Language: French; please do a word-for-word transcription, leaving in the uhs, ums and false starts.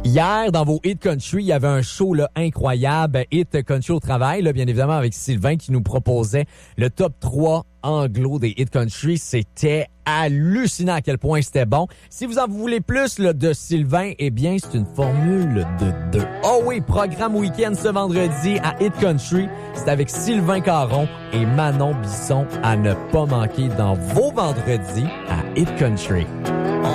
Hier, dans vos Hit Country, il y avait un show là, incroyable, Hit Country au travail, là, bien évidemment avec Sylvain qui nous proposait le top trois anglo des Hit Country. C'était hallucinant à quel point c'était bon. Si vous en voulez plus là, de Sylvain, eh bien, c'est une formule de deux. Oh oui, programme week-end ce vendredi à Hit Country. C'est avec Sylvain Caron et Manon Bisson à ne pas manquer dans vos vendredis à Hit Country.